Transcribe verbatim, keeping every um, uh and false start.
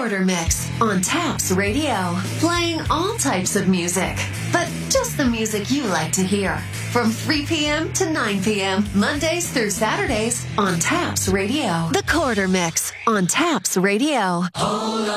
Quarter Mix on Taps Radio. Playing all types of music, but just the music you like to hear. From three p.m. to nine p.m. Mondays through Saturdays on Taps Radio. The Quarter Mix on Taps Radio. Hold on.